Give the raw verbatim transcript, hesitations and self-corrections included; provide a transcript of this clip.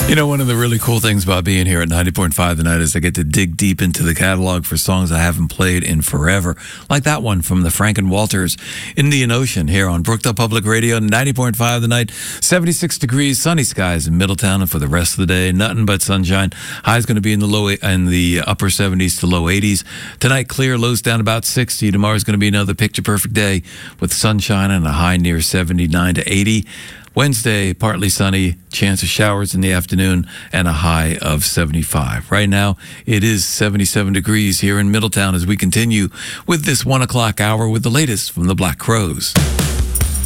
You know, one of the really cool things about being here at ninety point five tonight is I get to dig deep into the catalog for songs I haven't played in forever, like that one from the Frank and Walters, Indian Ocean, here on Brookdale Public Radio, ninety point five tonight, seventy-six degrees, sunny skies in Middletown, and for the rest of the day, nothing but sunshine. High's going to be in the low in the upper seventies to low eighties. Tonight, clear, lows down about sixty. Tomorrow's going to be another picture-perfect day with sunshine and a high near seventy-nine to eighty. Wednesday, partly sunny, chance of showers in the afternoon, and a high of seventy-five. Right now, it is seventy-seven degrees here in Middletown as we continue with this one o'clock hour with the latest from the Black Crowes.